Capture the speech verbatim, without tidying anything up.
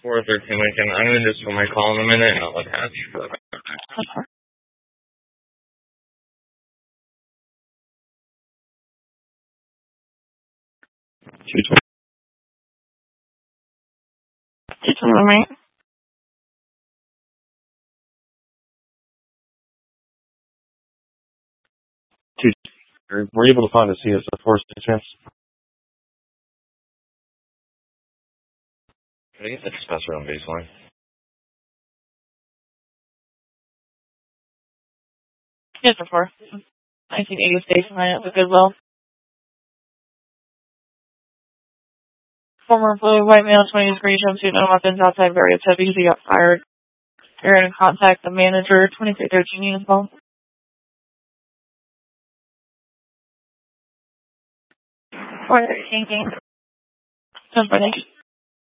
four thirteen Lincoln. I'm going to just put my call in a minute and I'll attach. two twenty. two twenty, two. Were you able to find a C S F four chance? Can I get the dispenser on baseline? Yes, of course. nineteen eighty station line at the Goodwill. Former employee, white male, twenty degree jumpsuit, no weapons, outside various heavies. He got fired. You're in contact the manager, twenty-three thirteen uniform. four thirteen, King. Somebody.